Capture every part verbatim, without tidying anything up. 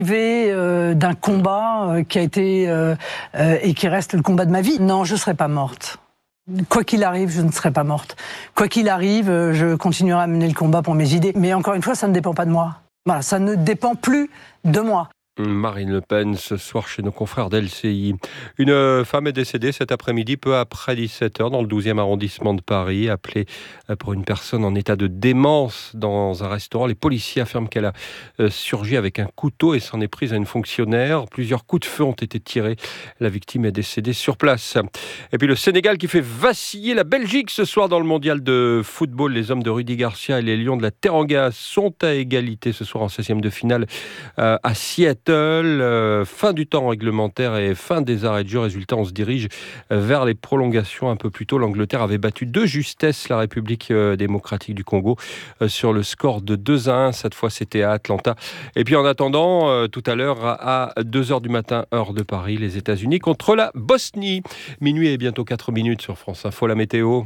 Euh, d'un combat euh, qui a été euh, euh, et qui reste le combat de ma vie. Non, je ne serai pas morte. Quoi qu'il arrive, je ne serai pas morte. Quoi qu'il arrive, euh, je continuerai à mener le combat pour mes idées. Mais encore une fois, ça ne dépend pas de moi. Voilà, ça ne dépend plus de moi. Marine Le Pen, ce soir chez nos confrères d'L C I. Une femme est décédée cet après-midi, peu après dix-sept heures, dans le douzième arrondissement de Paris, appelée pour une personne en état de démence dans un restaurant. Les policiers affirment qu'elle a surgi avec un couteau et s'en est prise à une fonctionnaire. Plusieurs coups de feu ont été tirés. La victime est décédée sur place. Et puis le Sénégal qui fait vaciller la Belgique ce soir dans le mondial de football. Les hommes de Rudy Garcia et les Lions de la Teranga sont à égalité ce soir en seizième de finale euh, à Seattle. Euh, fin du temps réglementaire et fin des arrêts de jeu. Résultat, on se dirige vers les prolongations un peu plus tôt. L'Angleterre avait battu de justesse la République euh, démocratique du Congo euh, sur le score de deux à un. Cette fois, c'était à Atlanta. Et puis en attendant, euh, tout à l'heure, à deux heures du matin, heure de Paris, les États-Unis contre la Bosnie. Minuit et bientôt quatre minutes sur France Info, la météo.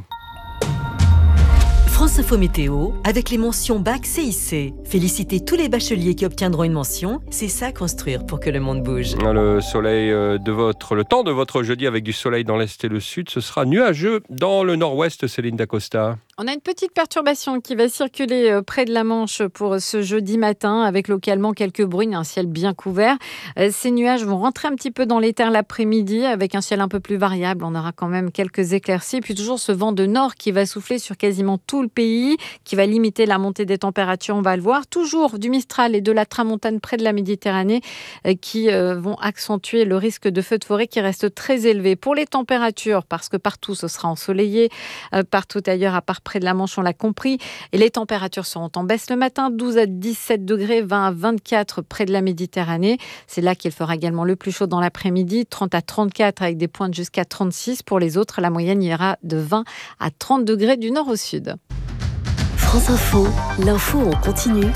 France Info Météo, avec les mentions Bac C I C. Félicitez tous les bacheliers qui obtiendront une mention. C'est ça construire pour que le monde bouge. Le soleil de votre, le temps de votre jeudi avec du soleil dans l'est et le sud, ce sera nuageux dans le nord-ouest, Céline Dacosta. On a une petite perturbation qui va circuler près de la Manche pour ce jeudi matin, avec localement quelques bruines, un ciel bien couvert. Ces nuages vont rentrer un petit peu dans l'éther l'après-midi, avec un ciel un peu plus variable. On aura quand même quelques éclaircies. Puis toujours ce vent de nord qui va souffler sur quasiment tout le pays, qui va limiter la montée des températures, on va le voir. Toujours du Mistral et de la Tramontane près de la Méditerranée, qui vont accentuer le risque de feux de forêt qui reste très élevé. Pour les températures, parce que partout ce sera ensoleillé, partout ailleurs à part près de la Manche, on l'a compris. Et les températures seront en baisse le matin, douze à dix-sept degrés, vingt à vingt-quatre près de la Méditerranée. C'est là qu'il fera également le plus chaud dans l'après-midi, trente à trente-quatre avec des pointes jusqu'à trente-six. Pour les autres, la moyenne ira de vingt à trente degrés du nord au sud. France Info, l'info en continu.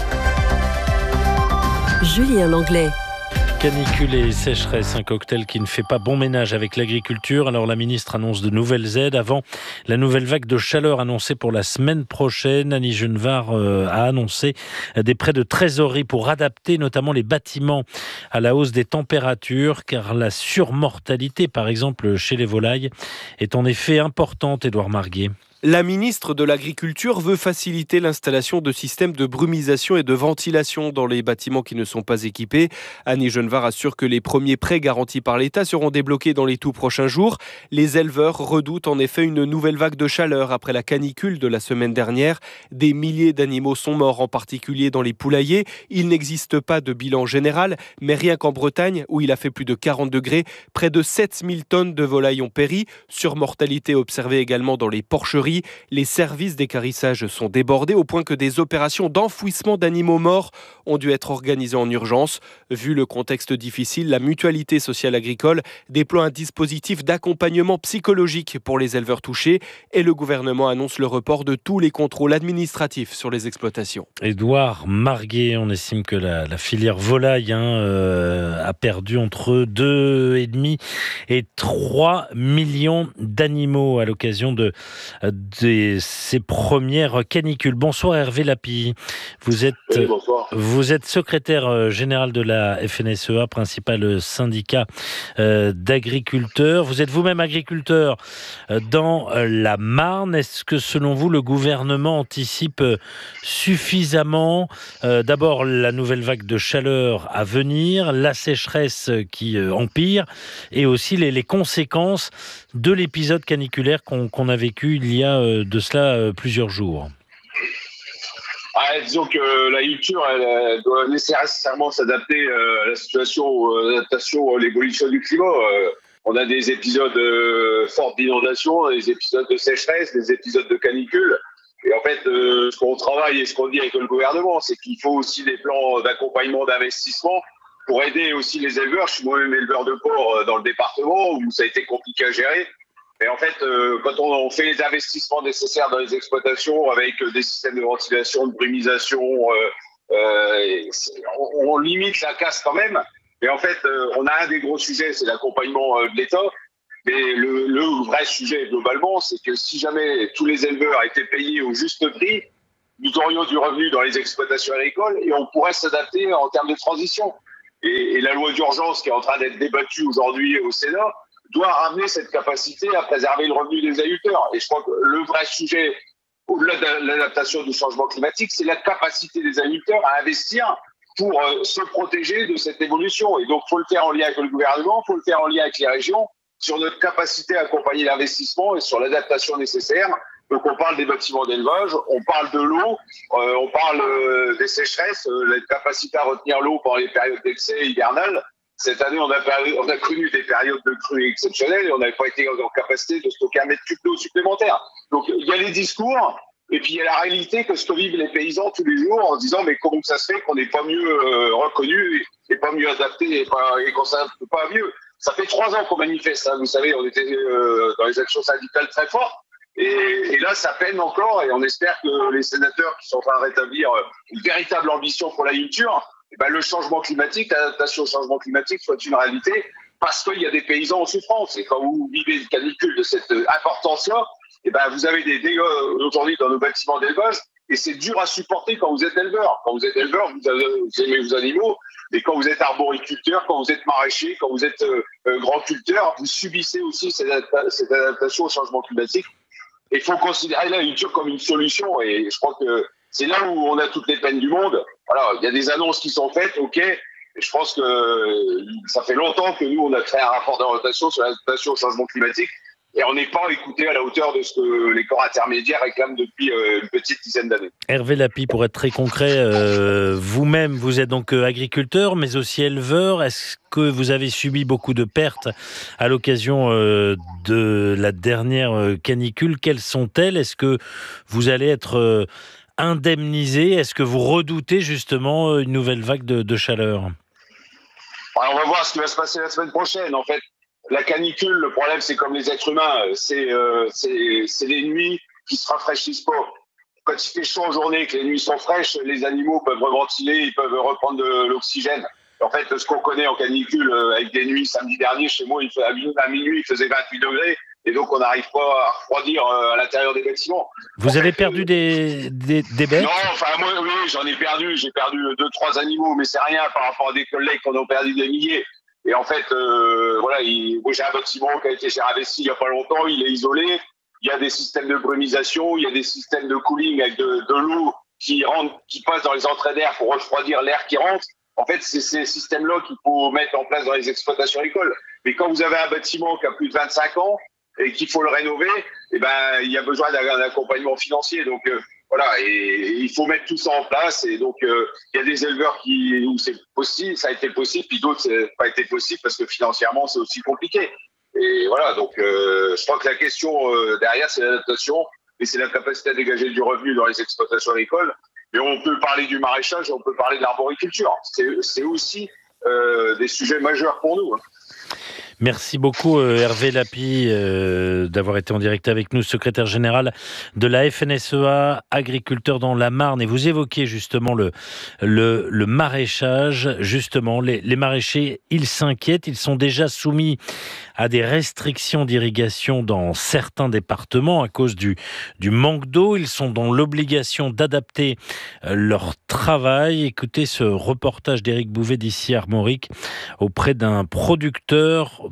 Julien Langlais. Canicule et sécheresse, un cocktail qui ne fait pas bon ménage avec l'agriculture. Alors la ministre annonce de nouvelles aides avant la nouvelle vague de chaleur annoncée pour la semaine prochaine. Annie Genevard euh, a annoncé des prêts de trésorerie pour adapter notamment les bâtiments à la hausse des températures, car la surmortalité, par exemple chez les volailles, est en effet importante, Édouard Marguet. La ministre de l'Agriculture veut faciliter l'installation de systèmes de brumisation et de ventilation dans les bâtiments qui ne sont pas équipés. Annie Genevard assure que les premiers prêts garantis par l'État seront débloqués dans les tout prochains jours. Les éleveurs redoutent en effet une nouvelle vague de chaleur après la canicule de la semaine dernière. Des milliers d'animaux sont morts, en particulier dans les poulaillers. Il n'existe pas de bilan général, mais rien qu'en Bretagne, où il a fait plus de quarante degrés, près de sept mille tonnes de volailles ont péri. Surmortalité observée également dans les porcheries. Les services d'équarrissage sont débordés au point que des opérations d'enfouissement d'animaux morts ont dû être organisées en urgence. Vu le contexte difficile, la Mutualité sociale agricole déploie un dispositif d'accompagnement psychologique pour les éleveurs touchés et le gouvernement annonce le report de tous les contrôles administratifs sur les exploitations. Édouard Marguet, on estime que la, la filière volaille hein, euh, a perdu entre deux virgule cinq et trois millions d'animaux à l'occasion de de ces premières canicules. Bonsoir Hervé Lapie. Vous êtes, oui, bonsoir. Vous êtes secrétaire général de la F N S E A, principal syndicat euh, d'agriculteurs. Vous êtes vous-même agriculteur dans la Marne. Est-ce que selon vous, le gouvernement anticipe suffisamment euh, d'abord la nouvelle vague de chaleur à venir, la sécheresse qui euh, empire et aussi les, les conséquences de l'épisode caniculaire qu'on, qu'on a vécu il y a euh, de cela euh, plusieurs jours? Ah, disons que l'agriculture elle, elle doit nécessairement s'adapter euh, à la situation, euh, l'adaptation à l'évolution du climat. Euh, on a des épisodes euh, forts d'inondation, des épisodes de sécheresse, des épisodes de canicule. Et en fait, euh, ce qu'on travaille et ce qu'on dit avec le gouvernement, c'est qu'il faut aussi des plans d'accompagnement, d'investissement pour aider aussi les éleveurs. Je suis moi-même éleveur de porc dans le département où ça a été compliqué à gérer. Et en fait, euh, quand on, on fait les investissements nécessaires dans les exploitations avec euh, des systèmes de ventilation, de brumisation, euh, euh, on, on limite la casse quand même. Et en fait, euh, on a un des gros sujets, c'est l'accompagnement euh, de l'État. Mais le, le vrai sujet, globalement, c'est que si jamais tous les éleveurs étaient payés au juste prix, nous aurions du revenu dans les exploitations agricoles et on pourrait s'adapter en termes de transition. Et, et la loi d'urgence qui est en train d'être débattue aujourd'hui au Sénat doit ramener cette capacité à préserver le revenu des agriculteurs. Et je crois que le vrai sujet, au-delà de l'adaptation du changement climatique, c'est la capacité des agriculteurs à investir pour euh, se protéger de cette évolution. Et donc, il faut le faire en lien avec le gouvernement, il faut le faire en lien avec les régions, sur notre capacité à accompagner l'investissement et sur l'adaptation nécessaire. Donc, on parle des bâtiments d'élevage, on parle de l'eau, euh, on parle euh, des sécheresses, euh, la capacité à retenir l'eau pendant les périodes d'excès hivernales. Cette année, on a, on a connu des périodes de crues exceptionnelles et on n'avait pas été en capacité de stocker un mètre cube d'eau supplémentaire. Donc, il y a les discours et puis il y a la réalité que ce que vivent les paysans tous les jours en se disant mais comment ça se fait qu'on n'est pas mieux euh, reconnu et pas mieux adapté et, pas, et qu'on ne s'adapte pas mieux. Ça fait trois ans qu'on manifeste, hein, vous savez, on était euh, dans les actions syndicales très fortes. Et, et là, ça peine encore et on espère que les sénateurs qui sont en train de rétablir une véritable ambition pour l'agriculture, eh ben, le changement climatique, l'adaptation au changement climatique soit une réalité parce qu'il y a des paysans en souffrance. Et quand vous vivez une canicule de cette importance-là, eh ben, vous avez des dégâts aujourd'hui dans nos bâtiments d'élevage et c'est dur à supporter quand vous êtes éleveur. Quand vous êtes éleveur, vous, avez, vous aimez vos animaux, mais quand vous êtes arboriculteur, quand vous êtes maraîcher, quand vous êtes euh, grand culteur, vous subissez aussi cette, adapta- cette adaptation au changement climatique. Et il faut considérer l'agriculture comme une solution. Et je crois que c'est là où on a toutes les peines du monde. Voilà, il y a des annonces qui sont faites, ok. Et je pense que ça fait longtemps que nous, on a créé un rapport d'orientation sur l'adaptation au changement climatique. Et on n'est pas écouté à la hauteur de ce que les corps intermédiaires réclament depuis euh, une petite dizaine d'années. Hervé Lapie, pour être très concret, euh, vous-même, vous êtes donc agriculteur, mais aussi éleveur. Est-ce que vous avez subi beaucoup de pertes à l'occasion euh, de la dernière canicule? Quelles sont-elles? Est-ce que vous allez être euh, indemnisé? Est-ce que vous redoutez justement une nouvelle vague de, de chaleur? Alors, on va voir ce qui va se passer la semaine prochaine, en fait. La canicule, le problème, c'est comme les êtres humains, c'est, euh, c'est, c'est les nuits qui se rafraîchissent pas. Quand il fait chaud en journée, que les nuits sont fraîches, les animaux peuvent reventiler, ils peuvent reprendre de l'oxygène. En fait, ce qu'on connaît en canicule, euh, avec des nuits, samedi dernier, chez moi, il fait, à minuit, il faisait vingt-huit degrés, et donc on n'arrive pas à refroidir euh, à l'intérieur des bâtiments. Vous en avez fait, perdu euh, des, des, des bêtes? Non, enfin, moi, oui, j'en ai perdu, j'ai perdu deux, trois animaux, mais c'est rien par rapport à des collègues qu'on a perdu des milliers. Et en fait, euh, voilà, il, moi j'ai un bâtiment qui a été investi il n'y a pas longtemps, il est isolé, il y a des systèmes de brumisation, il y a des systèmes de cooling avec de, de l'eau qui rentre, qui passe dans les entrées d'air pour refroidir l'air qui rentre. En fait, c'est ces systèmes-là qu'il faut mettre en place dans les exploitations agricoles. Mais quand vous avez un bâtiment qui a plus de vingt-cinq ans et qu'il faut le rénover, eh ben, il y a besoin d'un accompagnement financier. Donc, euh, voilà, et, et il faut mettre tout ça en place. Et donc, euh, il y a des éleveurs qui, où c'est possible, ça a été possible, puis d'autres, ça n'a pas été possible parce que financièrement, c'est aussi compliqué. Et voilà, donc, euh, je crois que la question euh, derrière, c'est l'adaptation, et c'est la capacité à dégager du revenu dans les exploitations agricoles. Mais on peut parler du maraîchage, on peut parler de l'arboriculture. C'est, c'est aussi euh, des sujets majeurs pour nous. Hein. Merci beaucoup euh, Hervé Lapie euh, d'avoir été en direct avec nous, secrétaire général de la F N S E A, agriculteur dans la Marne. Et vous évoquiez justement le, le, le maraîchage. Justement, les, les maraîchers, ils s'inquiètent, ils sont déjà soumis à des restrictions d'irrigation dans certains départements à cause du, du manque d'eau. Ils sont dans l'obligation d'adapter leur travail. Écoutez ce reportage d'Éric Bouvet d'ici Armorique auprès d'un producteur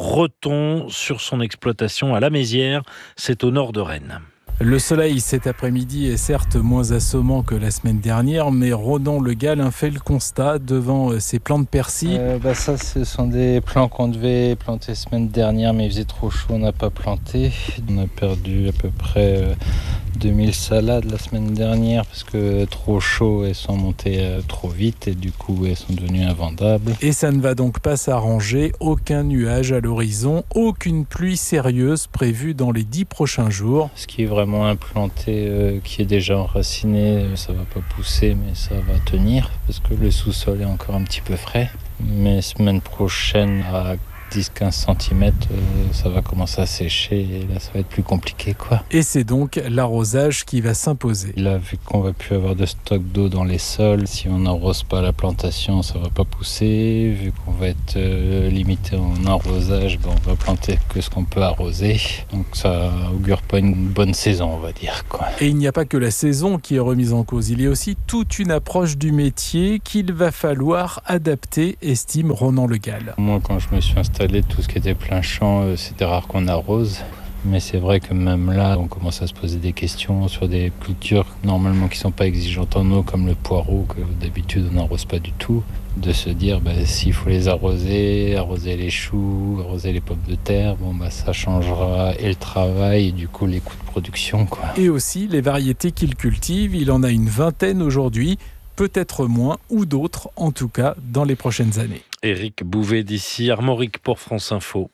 breton sur son exploitation à la Mézières. C'est au nord de Rennes. Le soleil cet après-midi est certes moins assommant que la semaine dernière, mais Ronan Le Gallin fait le constat devant ses plants de persil. Euh, bah ça, ce sont des plants qu'on devait planter la semaine dernière, mais il faisait trop chaud, on n'a pas planté. On a perdu à peu près euh, deux mille salades la semaine dernière parce que trop chaud, elles sont montées euh, trop vite et du coup elles sont devenues invendables. Et ça ne va donc pas s'arranger, aucun nuage à l'horizon, aucune pluie sérieuse prévue dans les dix prochains jours. Ce qui est vraiment implanté, euh, qui est déjà enraciné, ça va pas pousser mais ça va tenir parce que le sous-sol est encore un petit peu frais. Mais semaine prochaine à dix à quinze centimètres, euh, ça va commencer à sécher et là ça va être plus compliqué quoi. Et c'est donc l'arrosage qui va s'imposer. Là, vu qu'on va plus avoir de stock d'eau dans les sols, si on n'arrose pas la plantation, ça va pas pousser. Vu qu'on va être euh, limité en arrosage, ben, on va planter que ce qu'on peut arroser. Donc ça augure pas une bonne saison, on va dire quoi. Et il n'y a pas que la saison qui est remise en cause, il y a aussi toute une approche du métier qu'il va falloir adapter, estime Ronan Le Gall. Moi, quand je me suis installé, tout ce qui était plein champ, euh, c'était rare qu'on arrose. Mais c'est vrai que même là, on commence à se poser des questions sur des cultures normalement qui ne sont pas exigeantes en eau, comme le poireau, que d'habitude on n'arrose pas du tout. De se dire, bah, s'il faut les arroser, arroser les choux, arroser les pommes de terre, bon, bah, ça changera et le travail et du coup les coûts de production, quoi. Et aussi les variétés qu'il cultive, il en a une vingtaine aujourd'hui, peut-être moins ou d'autres, en tout cas dans les prochaines années. Éric Bouvet d'ici Armorique pour France Info.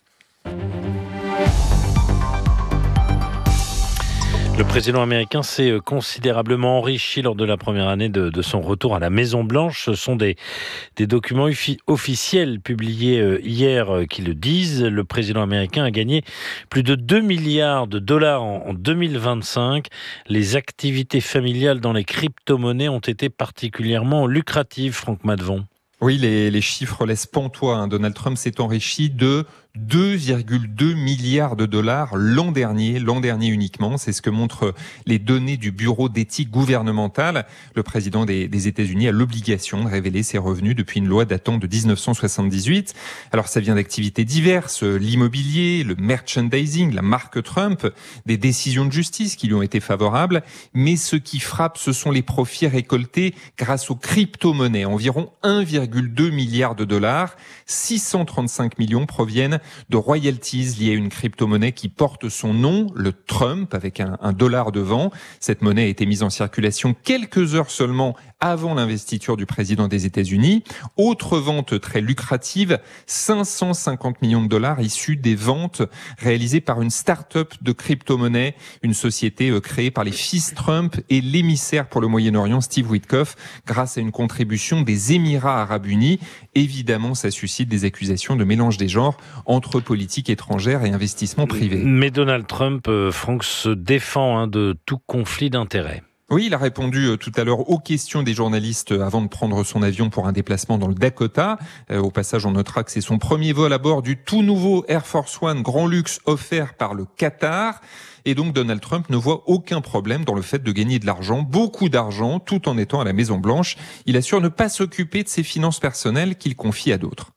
Le président américain s'est considérablement enrichi lors de la première année de, de son retour à la Maison-Blanche. Ce sont des, des documents officiels publiés hier qui le disent. Le président américain a gagné plus de deux milliards de dollars en, en deux mille vingt-cinq. Les activités familiales dans les crypto-monnaies ont été particulièrement lucratives, Franck Madvon. Oui, les, les chiffres laissent pantois. Hein. Donald Trump s'est enrichi de deux virgule deux milliards de dollars l'an dernier, l'an dernier uniquement. C'est ce que montrent les données du Bureau d'éthique gouvernementale. Le président des, des États-Unis a l'obligation de révéler ses revenus depuis une loi datant de dix-neuf cent soixante-dix-huit. Alors ça vient d'activités diverses, l'immobilier, le merchandising, la marque Trump, des décisions de justice qui lui ont été favorables. Mais ce qui frappe, ce sont les profits récoltés grâce aux crypto-monnaies. Environ un virgule deux milliard de dollars, six cent trente-cinq millions proviennent de royalties liées à une crypto-monnaie qui porte son nom, le Trump, avec un, un dollar devant. Cette monnaie a été mise en circulation quelques heures seulement avant l'investiture du président des États-Unis. Autre vente très lucrative, cinq cent cinquante millions de dollars issus des ventes réalisées par une start-up de crypto-monnaie, une société créée par les fils Trump et l'émissaire pour le Moyen-Orient, Steve Witkoff, grâce à une contribution des Émirats arabes unis. Évidemment, ça suscite des accusations de mélange des genres entre politique étrangère et investissement privé. Mais Donald Trump, euh, Franck, se défend hein, de tout conflit d'intérêts. Oui, il a répondu tout à l'heure aux questions des journalistes avant de prendre son avion pour un déplacement dans le Dakota. Euh, au passage, on notera que c'est son premier vol à bord du tout nouveau Air Force One Grand Luxe offert par le Qatar. Et donc Donald Trump ne voit aucun problème dans le fait de gagner de l'argent, beaucoup d'argent, tout en étant à la Maison-Blanche. Il assure ne pas s'occuper de ses finances personnelles qu'il confie à d'autres.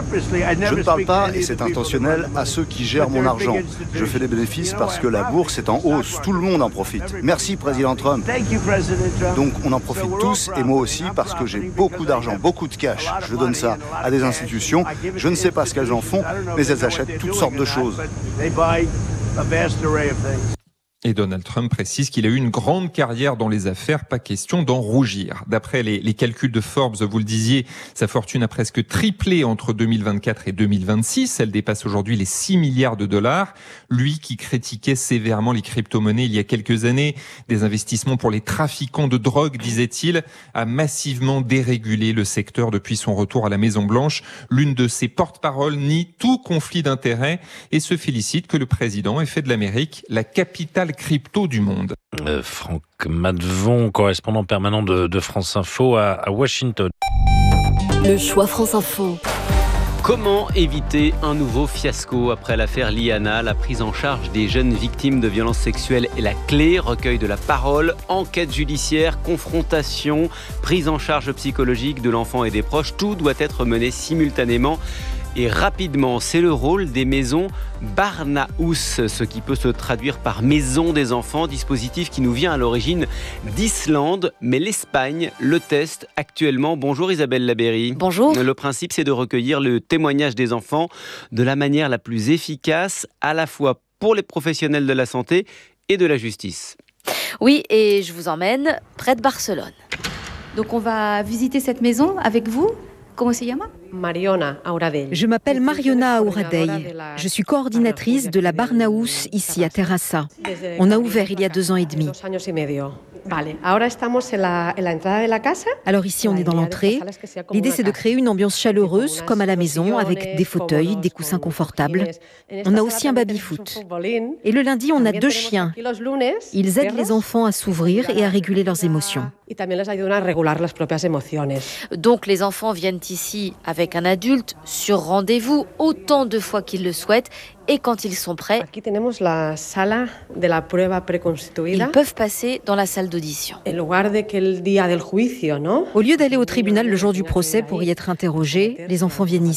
Je ne parle pas, et c'est intentionnel, à ceux qui gèrent mon argent. Je fais des bénéfices parce que la bourse est en hausse. Tout le monde en profite. Merci, Président Trump. Donc, on en profite tous, et moi aussi, parce que j'ai beaucoup d'argent, beaucoup de cash. Je donne ça à des institutions. Je ne sais pas ce qu'elles en font, mais elles achètent toutes sortes de choses. Et Donald Trump précise qu'il a eu une grande carrière dans les affaires, pas question d'en rougir. D'après les, les calculs de Forbes, vous le disiez, sa fortune a presque triplé entre deux mille vingt-quatre et deux mille vingt-six. Elle dépasse aujourd'hui les six milliards de dollars. Lui qui critiquait sévèrement les crypto-monnaies il y a quelques années, des investissements pour les trafiquants de drogue, disait-il, a massivement dérégulé le secteur depuis son retour à la Maison-Blanche. L'une de ses porte-paroles nie tout conflit d'intérêts et se félicite que le président ait fait de l'Amérique la capitale crypto du monde. Euh, Franck Madvon, correspondant permanent de, de France Info à, à Washington. Le choix France Info. Comment éviter un nouveau fiasco après l'affaire Liana? La prise en charge des jeunes victimes de violences sexuelles est la clé. Recueil de la parole, enquête judiciaire, confrontation, prise en charge psychologique de l'enfant et des proches. Tout doit être mené simultanément et rapidement. C'est le rôle des maisons Barnahus, ce qui peut se traduire par maison des enfants, dispositif qui nous vient à l'origine d'Islande, mais l'Espagne le teste actuellement. Bonjour Isabelle Labéry. Bonjour. Le principe, c'est de recueillir le témoignage des enfants de la manière la plus efficace, à la fois pour les professionnels de la santé et de la justice. Oui, et je vous emmène près de Barcelone. Donc on va visiter cette maison avec vous. Comment se llama? Mariona Auradell. Je m'appelle Mariona Auradell. Je suis coordinatrice de la Barnahus ici à Terrassa. On a ouvert il y a deux ans et demi. Alors ici, on est dans l'entrée. L'idée, c'est de créer une ambiance chaleureuse, comme à la maison, avec des fauteuils, des coussins confortables. On a aussi un baby-foot. Et le lundi, on a deux chiens. Ils aident les enfants à s'ouvrir et à réguler leurs émotions. Donc les enfants viennent ici avec un adulte sur rendez-vous autant de fois qu'ils le souhaitent et quand ils sont prêts, ils peuvent passer dans la salle d'audition. Au lieu d'aller au tribunal le jour du procès pour y être interrogés, les enfants viennent ici.